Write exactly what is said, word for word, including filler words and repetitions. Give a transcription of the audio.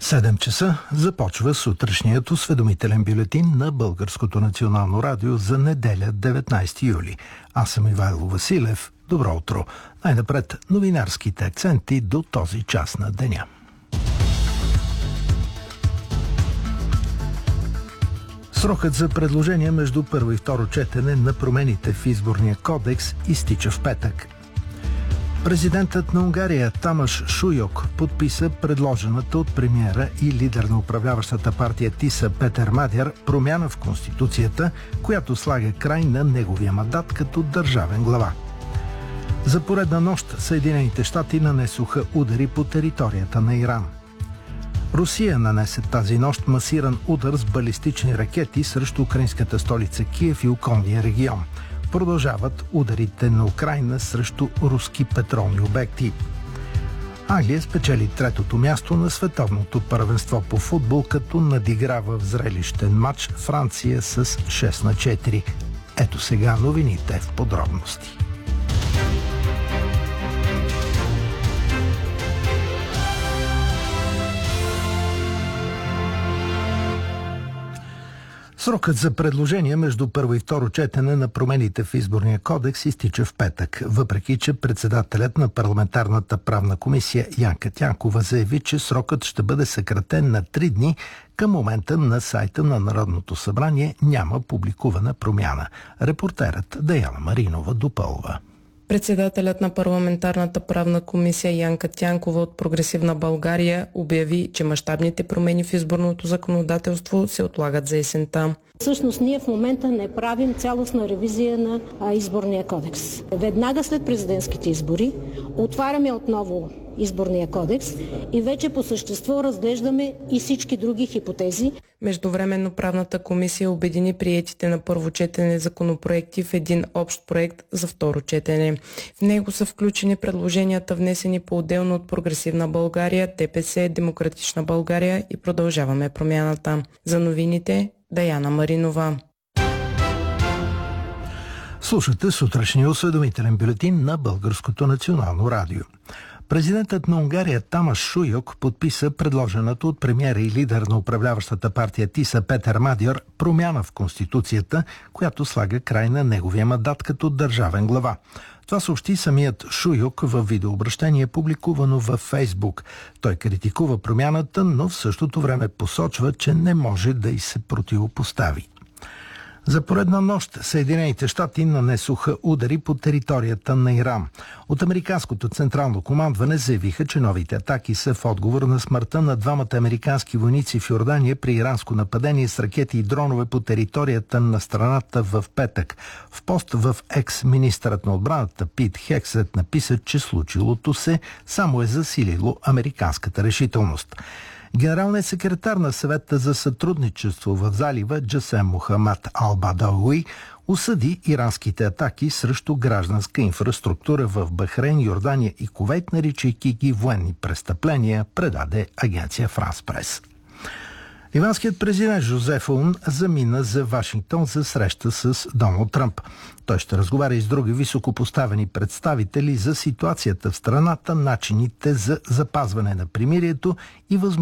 седем часа започва сутрешният осведомителен бюлетин на Българското национално радио за неделя, деветнайсети юли. Аз съм Ивайло Василев. Добро утро. Най-напред новинарските акценти до този час на деня. Срокът за предложения между първо и второ четене на промените в изборния кодекс изтича в петък. Президентът на Унгария Тамаш Шуйок подписа предложената от премиера и лидер на управляващата партия ТИСА Петер Мадяр промяна в Конституцията, която слага край на неговия мандат като държавен глава. За поредна нощ Съединените щати нанесоха удари по територията на Иран. Русия нанесе тази нощ масиран удар с балистични ракети срещу украинската столица Киев и околния регион. Продължават ударите на Украйна срещу руски петролни обекти. Англия спечели третото място на световното първенство по футбол, като надиграва в зрелищен матч Франция с шест на четири. Ето сега новините в подробности. Срокът за предложения между първо и второ четене на промените в изборния кодекс изтича в петък, въпреки че председателят на парламентарната правна комисия Янка Тянкова заяви, че срокът ще бъде съкратен на три дни. Към момента на сайта на Народното събрание няма публикувана промяна. Репортерът Даяна Маринова допълва. Председателят на парламентарната правна комисия Янка Тянкова от Прогресивна България обяви, че мащабните промени в изборното законодателство се отлагат за есента. Всъщност ние в момента не правим цялостна ревизия на а, изборния кодекс. Веднага след президентските избори отваряме отново изборния кодекс и вече по същество разглеждаме и всички други хипотези. Междувременно правната комисия обедини приетите на първо четене законопроекти в един общ проект за второ четене. В него са включени предложенията, внесени по-отделно от Прогресивна България, ДПС, Демократична България и Продължаваме промяната. За новините Даяна Маринова. Слушате сутрешния осведомителен бюлетин на Българското национално радио. Президентът на Унгария Тамаш Шуйок подписа предложената от премиера и лидер на управляващата партия ТИСА Петер Мадяр промяна в Конституцията, която слага край на неговия мандат като държавен глава. Това съобщи самият Шуйок във видеообращение, публикувано във Фейсбук. Той критикува промяната, но в същото време посочва, че не може да й се противопостави. За поредна нощ Съединените щати нанесоха удари по територията на Иран. От американското централно командване заявиха, че новите атаки са в отговор на смъртта на двамата американски войници в Йордания при иранско нападение с ракети и дронове по територията на страната в петък. В пост в Екс министърът на отбраната Пит Хексет написа, че случилото се само е засилило американската решителност. Генералният секретар на съвета за сътрудничество в залива Джасем Мохамад Ал-Бадауи осъди иранските атаки срещу гражданска инфраструктура в Бахрейн, Йордания и Кувейт, наричайки ги военни престъпления, предаде агенция Франс Прес. Ливанският президент Жозеф Аун замина за Вашингтон за среща с Доналд Тръмп. Той ще разговаря и с други високопоставени представители за ситуацията в страната, начините за запазване на примирието и възможността